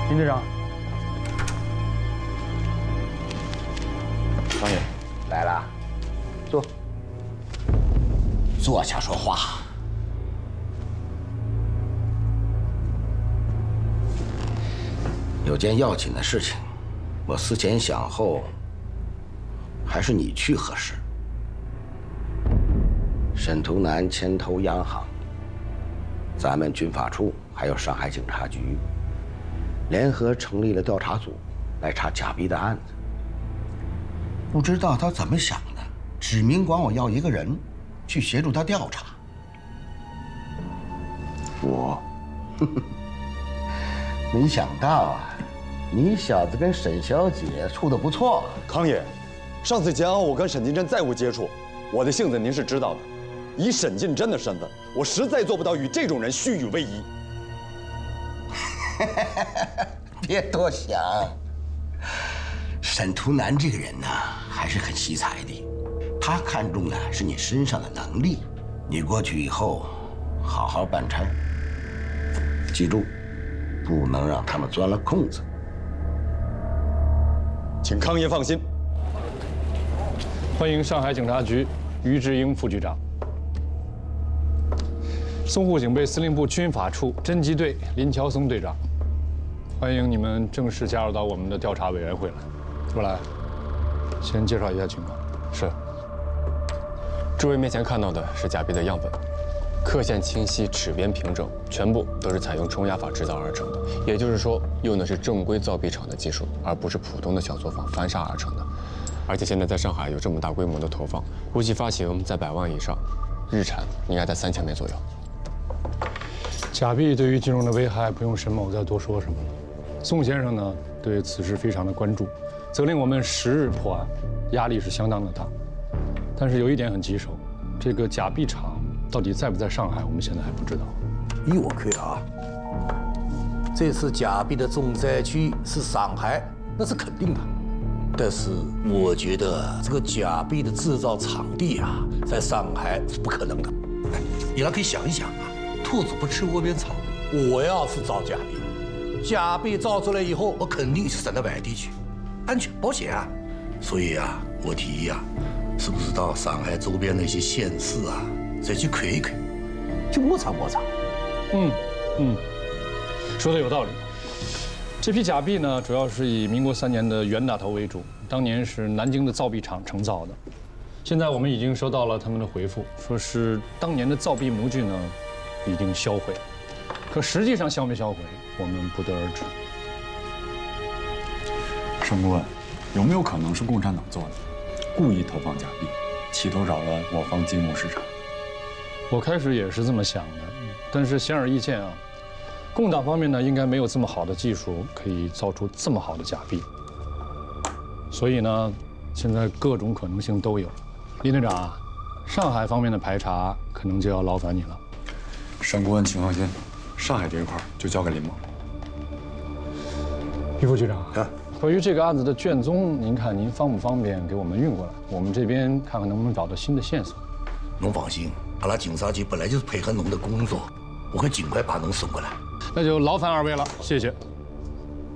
林队长， 张爷来了，坐。坐下说话。有件要紧的事情，我思前想后，还是你去合适。沈图南牵头洋行，咱们军法处还有上海警察局联合成立了调查组，来查假币的案子。不知道他怎么想的，指明管我要一个人，去协助他调查。我，没想到啊，你小子跟沈小姐处得不错。 康爷，上次煎熬我跟沈进珍再无接触，我的性子您是知道的。以沈进珍的身份，我实在做不到与这种人虚与委蛇。 别多想，沈图南这个人呢，还是很惜才的。他看重的是你身上的能力。你过去以后，好好办差，记住，不能让他们钻了空子。 请康爷放心。 欢迎上海警察局于志英副局长，淞沪警备司令部军法处侦缉队林乔松队长。欢迎你们正式加入到我们的调查委员会来。过来，先介绍一下情况。 是。诸位面前看到的是假币的样本，刻线清晰，齿边平整，全部都是采用冲压法制造而成的。也就是说，用的是正规造币厂的技术，而不是普通的小作坊翻砂而成的。而且现在在上海有这么大规模的投放，估计发行在100万以上，日产应该在3000枚左右。 假币对于金融的危害，不用沈某再多说什么了。宋先生呢，对此事非常的关注，责令我们10日破案，压力是相当的大。但是有一点很棘手，这个假币厂到底在不在上海，我们现在还不知道。 依我看啊，这次假币的重灾区是上海，那是肯定的。但是我觉得这个假币的制造场地啊，在上海是不可能的。 你俩可以想一想啊，兔子不吃窝边草。 我要是造假币，假币造出来以后，我肯定是散到外地去，安全保险啊。所以啊，我提议啊，是不是到上海周边的一些县市啊，再去看一看，去摸查摸查。 说的有道理。这批假币呢，主要是以民国3年的袁大头为主，当年是南京的造币厂承造的。现在我们已经收到了他们的回复，说是当年的造币模具呢已经销毁，可实际上销没销毁，我们不得而知。 沈顾问，有没有可能是共产党做的，故意投放假币，企图扰乱我方金融市场？ 我开始也是这么想的，但是显而易见啊，共党方面呢应该没有这么好的技术可以造出这么好的假币，所以呢，现在各种可能性都有。林队长，上海方面的排查可能就要劳烦你了。 沈顾问，请放心，上海这一块就交给林某。 于副局长啊，关于这个案子的卷宗，您看您方不方便给我们运过来？我们这边看看能不能找到新的线索。 侬放心，阿拉警察局本来就是配合侬的工作，我会尽快把侬送过来。 那就劳烦二位了，谢谢。